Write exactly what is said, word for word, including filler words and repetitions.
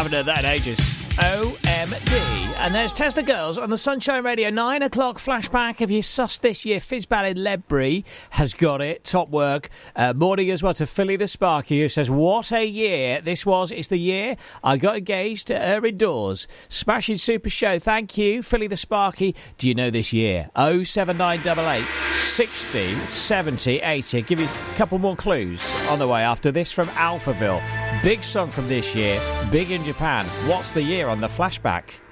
Haven't heard that in ages. O M D. And there's Tesla Girls on the Sunshine Radio. Nine o'clock flashback. Have you sussed this year? Fizzballad Ledbury has got it. Top work. Uh, morning as well to Philly the Sparky, who says, what a year this was. It's the year I got engaged to her indoors. Smashing Super Show. Thank you, Philly the Sparky. Do you know this year? oh seven nine eight eight, sixty, seventy, eighty. Give you a couple more clues on the way after this from Alphaville. Big song from this year. Big in Japan. What's the year on the flashback?